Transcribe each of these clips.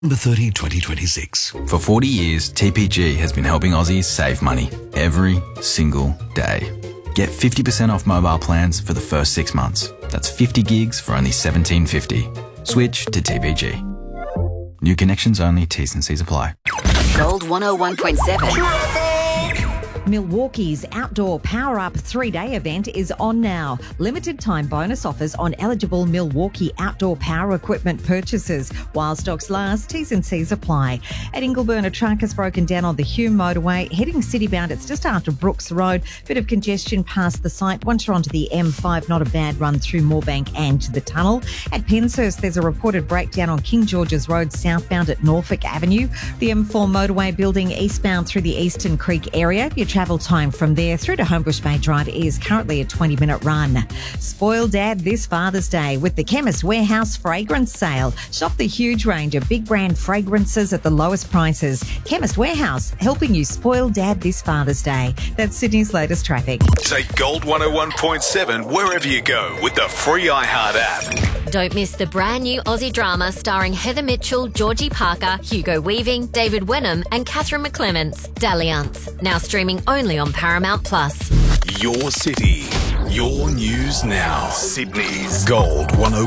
Number 30, 2026. For 40 years, TPG has been helping Aussies save money every single day. Get 50% off mobile plans for the first 6 months. That's 50 gigs for only $17.50. Switch to TPG. New connections only, T's and C's apply. Gold 101.7. Milwaukee's outdoor Power Up 3-day event is on now. Limited time bonus offers on eligible Milwaukee outdoor power equipment purchases. While stocks last, T's and C's apply. At Ingleburn, a truck has broken down on the Hume motorway. Heading citybound, it's just after Brooks Road. Bit of congestion past the site. Once you're onto the M5, not a bad run through Moorebank and to the tunnel. At Penshurst, there's a reported breakdown on King George's Road southbound at Norfolk Avenue. The M4 motorway building eastbound through the Eastern Creek area. Your travel time from there through to Homebush Bay Drive is currently a 20-minute run. Spoil Dad this Father's Day with the Chemist Warehouse fragrance sale. Shop the huge range of big brand fragrances at the lowest prices. Chemist Warehouse, helping you spoil Dad this Father's Day. That's Sydney's latest traffic. Take Gold 101.7 wherever you go with the free iHeart app. Don't miss the brand new Aussie drama starring Heather Mitchell, Georgie Parker, Hugo Weaving, David Wenham and Catherine McClements, Dalliance. Now streaming only on Paramount+. Your city, your news now. Sydney's Gold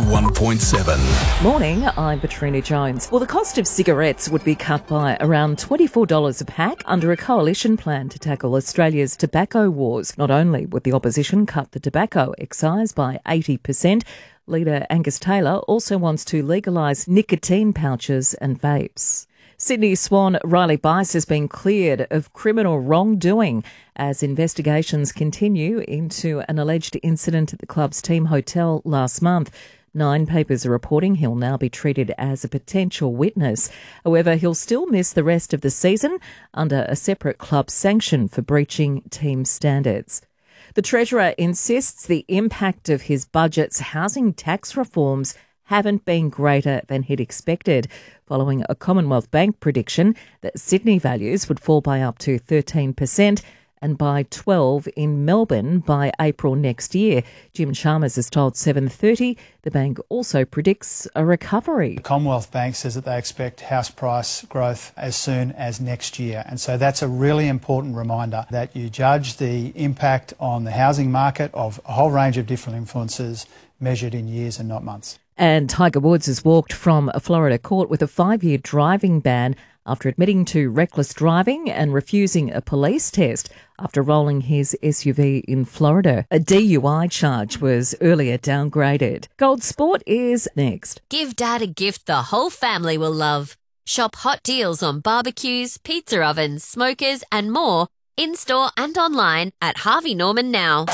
101.7. Morning, I'm Patrina Jones. Well, the cost of cigarettes would be cut by around $24 a pack under a coalition plan to tackle Australia's tobacco wars. Not only would the opposition cut the tobacco excise by 80%, Leader Angus Taylor also wants to legalise nicotine pouches and vapes. Sydney Swan Riley Bice has been cleared of criminal wrongdoing as investigations continue into an alleged incident at the club's team hotel last month. 9 papers are reporting he'll now be treated as a potential witness. However, he'll still miss the rest of the season under a separate club sanction for breaching team standards. The Treasurer insists the impact of his budget's housing tax reforms haven't been greater than he'd expected, following a Commonwealth Bank prediction that Sydney values would fall by up to 13% and by 12% in Melbourne by April next year. Jim Chalmers has told 7:30 the bank also predicts a recovery. The Commonwealth Bank says that they expect house price growth as soon as next year. And so that's a really important reminder that you judge the impact on the housing market of a whole range of different influences measured in years and not months. And Tiger Woods has walked from a Florida court with a 5-year driving ban after admitting to reckless driving and refusing a police test after rolling his SUV in Florida. A DUI charge was earlier downgraded. Gold Sport is next. Give Dad a gift the whole family will love. Shop hot deals on barbecues, pizza ovens, smokers and more in-store and online at Harvey Norman now.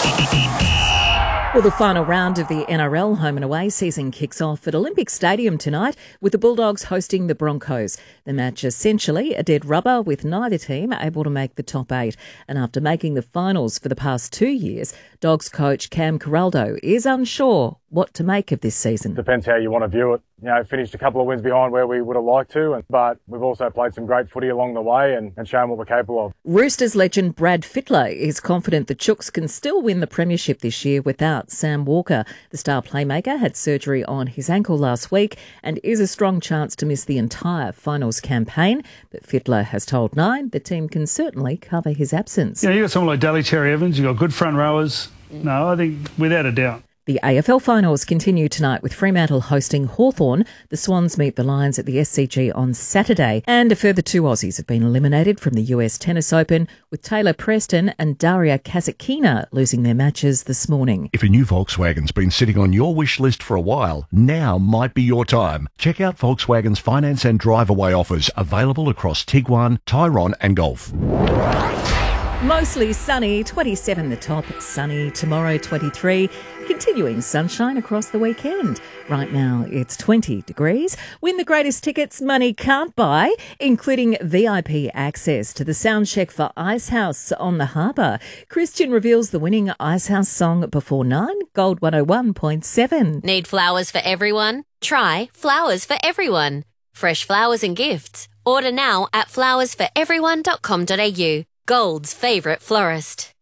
Well, the final round of the NRL home and away season kicks off at Olympic Stadium tonight with the Bulldogs hosting the Broncos. The match essentially a dead rubber with neither team able to make the top 8. And after making the finals for the past 2 years, Dogs coach Cam Coraldo is unsure what to make of this season. Depends how you want to view it. You know, finished a couple of wins behind where we would have liked to, but we've also played some great footy along the way and shown what we're capable of. Roosters legend Brad Fittler is confident the Chooks can still win the premiership this year without Sam Walker. The star playmaker had surgery on his ankle last week and is a strong chance to miss the entire finals campaign. But Fittler has told Nine the team can certainly cover his absence. Yeah, you got someone like Daly Cherry Evans, you got good front rowers. No, I think without a doubt. The AFL finals continue tonight with Fremantle hosting Hawthorn. The Swans meet the Lions at the SCG on Saturday. And a further 2 Aussies have been eliminated from the US Tennis Open, with Taylor Preston and Daria Kasatkina losing their matches this morning. If a new Volkswagen's been sitting on your wish list for a while, now might be your time. Check out Volkswagen's finance and drive-away offers available across Tiguan, Tyrone and Golf. Mostly sunny, 27 the top, sunny tomorrow 23, continuing sunshine across the weekend. Right now it's 20 degrees. Win the greatest tickets money can't buy, including VIP access to the soundcheck for Icehouse on the Harbour. Christian reveals the winning Icehouse song before 9, Gold 101.7. Need flowers for everyone? Try Flowers for Everyone. Fresh flowers and gifts. Order now at flowersforeveryone.com.au. Gold's favourite florist.